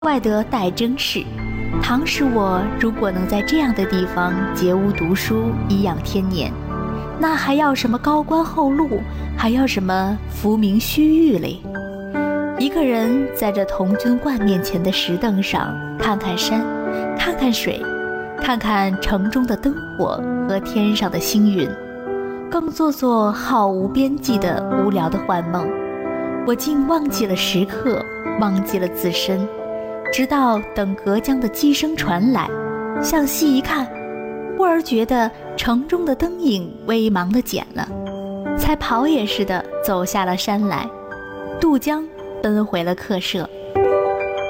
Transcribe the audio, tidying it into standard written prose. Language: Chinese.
外的待征事。倘使我如果能在这样的地方节屋读书，颐养天年，那还要什么高官厚禄，还要什么浮名虚誉嘞？一个人在这童军观面前的石凳上，看看山，看看水，看看城中的灯火和天上的星云，更做做毫无边际的无聊的幻梦。我竟忘记了时刻，忘记了自身，直到等隔江的击声传来，向西一看，忽而觉得城中的灯影微茫地减了，才跑也似的走下了山来，渡江奔回了客舍。